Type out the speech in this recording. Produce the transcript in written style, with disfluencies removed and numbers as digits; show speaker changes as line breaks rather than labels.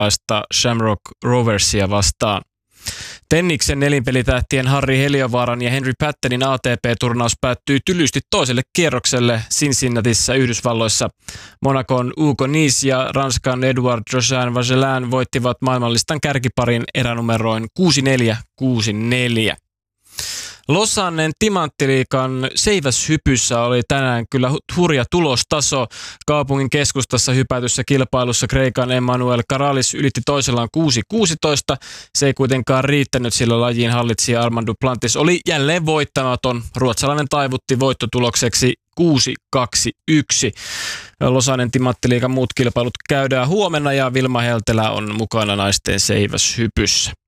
amerikkalaista Shamrock Roversia vastaan. Tenniksen nelinpelitähtien Harri Heliövaaran ja Henry Pattonin ATP-turnaus päättyi tylysti toiselle kierrokselle Cincinnatissa Yhdysvalloissa. Monacon Hugo Nys ja Ranskan Edouard Jossin Vagelin voittivat maailmanlistan kärkiparin eränumeroin 6-4, 6-4. Losannen Timanttiliigan seiväshypyssä oli tänään kyllä hurja tulostaso. Kaupungin keskustassa hypätyssä kilpailussa Kreikan Emmanuel Karalis ylitti toisellaan 6-16. Se ei kuitenkaan riittänyt, sillä lajin hallitsija Armand Duplantis oli jälleen voittamaton. Ruotsalainen taivutti voittotulokseksi 6-2-1. Losannen Timanttiliigan muut kilpailut käydään huomenna ja Vilma Heltelä on mukana naisten seiväshypyssä.